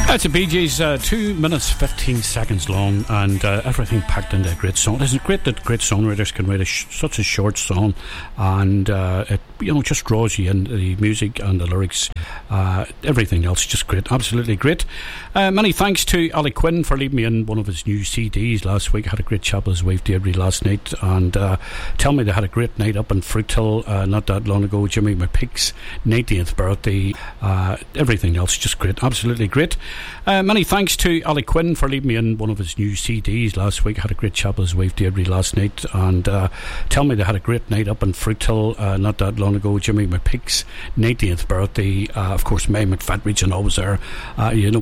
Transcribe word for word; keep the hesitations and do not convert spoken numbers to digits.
That's a Bee Gees, uh, two minutes fifteen seconds long, and uh, everything packed into a great song. Isn't it great that great songwriters can write a sh- such a short song, and uh, it you know just draws you in, the music and the lyrics, uh, everything else just great, absolutely great. Uh, many thanks to Ali Quinn for leaving me in one of his new C Ds last week. I had a great chat with his wife Deirdre last night, and uh, tell me they had a great night up in Fruithill uh, not that long ago. Jimmy McPeak's ninetieth birthday, uh, everything else just great, absolutely great. Uh, many thanks to Ali Quinn for leaving me in one of his new C Ds last week. I had a great chat with his wife Deirdre last night, and uh, tell me they had a great night up in Fruithill uh, not that long ago. Jimmy McPeak's ninetieth birthday, uh, of course May McFatridge and always there, uh, you know